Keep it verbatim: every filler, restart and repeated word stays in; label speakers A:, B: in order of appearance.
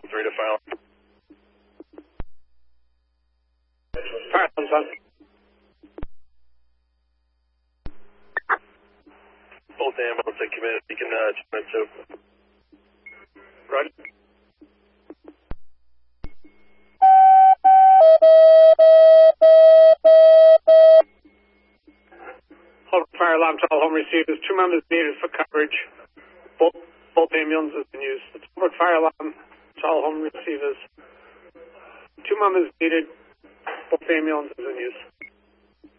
A: three to fire.
B: Fire alarm's on.
A: Both ambulance and committed. You can uh, jump in too.
B: Roger. Hold fire alarm to all home receivers. Two members needed for coverage. Both both ambulances have been used. It's over fire alarm.